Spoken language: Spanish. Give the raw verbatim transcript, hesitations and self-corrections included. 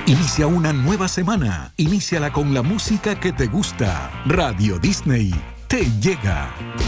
Inicia una nueva semana. Iníciala con la música que te gusta. Radio Disney te llega.